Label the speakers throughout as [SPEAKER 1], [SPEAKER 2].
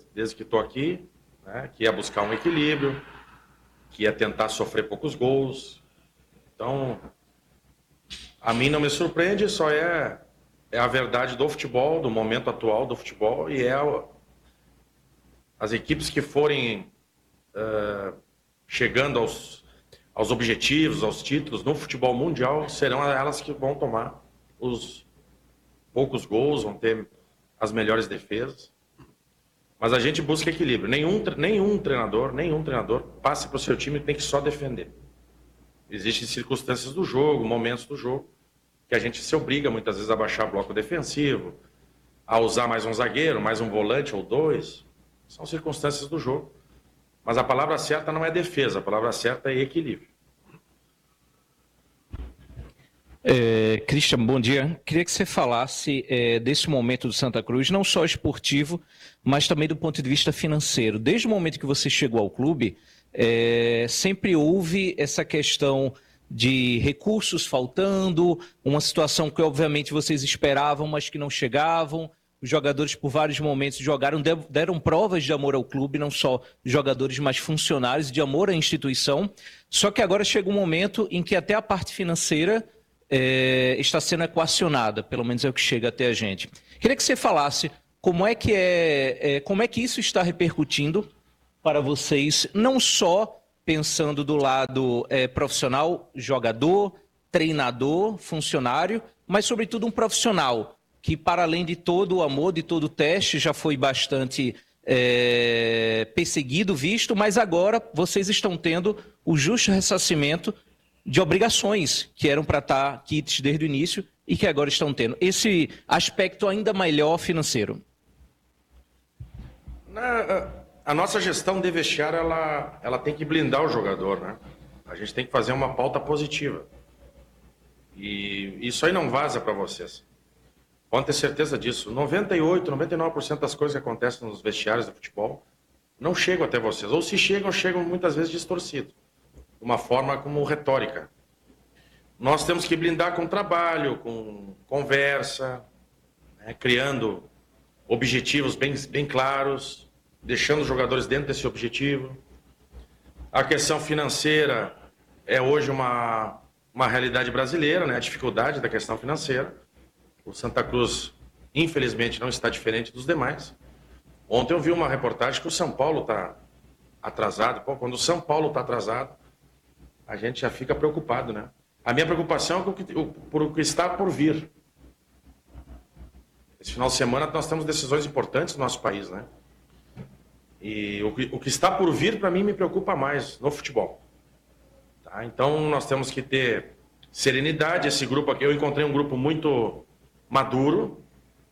[SPEAKER 1] desde que estou aqui, né, que é buscar um equilíbrio, que é tentar sofrer poucos gols. Então, a mim não me surpreende, só é a verdade do futebol, do momento atual do futebol, e as equipes que forem chegando aos objetivos, aos títulos no futebol mundial, serão elas que vão tomar os poucos gols, vão ter as melhores defesas. Mas a gente busca equilíbrio. Nenhum treinador passa para o seu time e tem que só defender. Existem circunstâncias do jogo, momentos do jogo, que a gente se obriga muitas vezes a baixar bloco defensivo, a usar mais um zagueiro, mais um volante ou dois. São circunstâncias do jogo. Mas a palavra certa não é defesa, a palavra certa é equilíbrio.
[SPEAKER 2] Christian, bom dia. Queria que você falasse desse momento do Santa Cruz, não só esportivo, mas também do ponto de vista financeiro. Desde o momento que você chegou ao clube, sempre houve essa questão de recursos faltando, uma situação que obviamente vocês esperavam, mas que não chegavam. Os jogadores por vários momentos jogaram, deram provas de amor ao clube, não só jogadores, mas funcionários, de amor à instituição. Só que agora chega um momento em que até a parte financeira está sendo equacionada, pelo menos é o que chega até a gente. Queria que você falasse como é que isso está repercutindo para vocês, não só pensando do lado profissional, jogador, treinador, funcionário, mas sobretudo um profissional que, para além de todo o amor, de todo o teste, já foi bastante perseguido, visto, mas agora vocês estão tendo o justo ressarcimento de obrigações que eram para estar quites desde o início e que agora estão tendo. Esse aspecto ainda melhor financeiro.
[SPEAKER 1] A nossa gestão de vestiário, ela tem que blindar o jogador, né? A gente tem que fazer uma pauta positiva. E isso aí não vaza para vocês. Pode ter certeza disso. 98%, 99% das coisas que acontecem nos vestiários de futebol não chegam até vocês. Ou se chegam, chegam muitas vezes distorcidos. Uma forma como retórica. Nós temos que blindar com trabalho, com conversa, né, criando objetivos bem claros, deixando os jogadores dentro desse objetivo. A questão financeira é hoje uma realidade brasileira, né, a dificuldade da questão financeira. O Santa Cruz, infelizmente, não está diferente dos demais. Ontem eu vi uma reportagem que o São Paulo está atrasado. Pô, quando o São Paulo está atrasado, a gente já fica preocupado, né? A minha preocupação é por o que está por vir. Esse final de semana nós temos decisões importantes no nosso país, né? E o que está por vir, para mim, me preocupa mais no futebol. Tá? Então, nós temos que ter serenidade. Esse grupo aqui, eu encontrei um grupo muito maduro,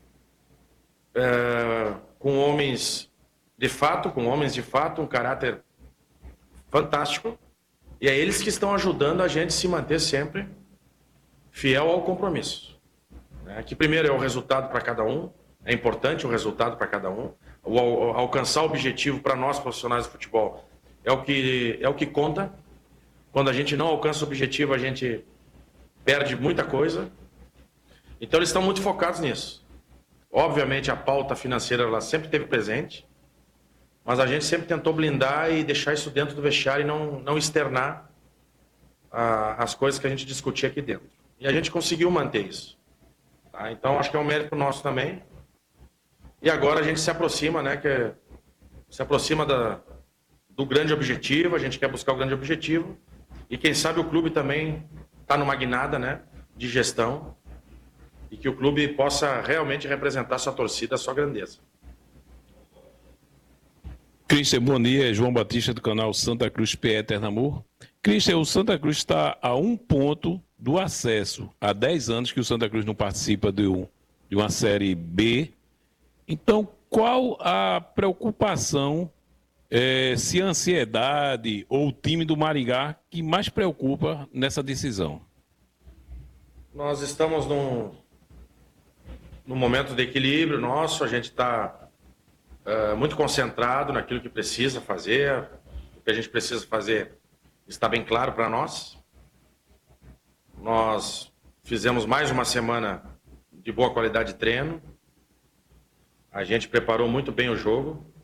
[SPEAKER 1] com homens de fato, um caráter fantástico. E é eles que estão ajudando a gente se manter sempre fiel ao compromisso. Né? Que primeiro é o resultado para cada um, é importante o resultado para cada um. Alcançar o objetivo para nós profissionais de futebol é o que conta. Quando a gente não alcança o objetivo, a gente perde muita coisa. Então eles estão muito focados nisso. Obviamente a pauta financeira ela sempre esteve presente, mas a gente sempre tentou blindar e deixar isso dentro do vestiário e não externar as coisas que a gente discutia aqui dentro. E a gente conseguiu manter isso. Tá? Então, acho que é um mérito nosso também. E agora a gente se aproxima, né? Se aproxima do grande objetivo, a gente quer buscar o grande objetivo. E quem sabe o clube também está numa guinada, né, de gestão, e que o clube possa realmente representar sua torcida, sua grandeza.
[SPEAKER 3] Christian, bom dia. João Batista, do canal Santa Cruz PE Eternamor. Christian, o Santa Cruz está a 1 ponto do acesso. Há 10 anos que o Santa Cruz não participa de uma Série B. Então, qual a preocupação, se a ansiedade ou o time do Maringá que mais preocupa nessa decisão?
[SPEAKER 1] Nós estamos num momento de equilíbrio nosso, a gente está muito concentrado naquilo que precisa fazer, o que a gente precisa fazer está bem claro para nós. Nós fizemos mais uma semana de boa qualidade de treino, a gente preparou muito bem o jogo,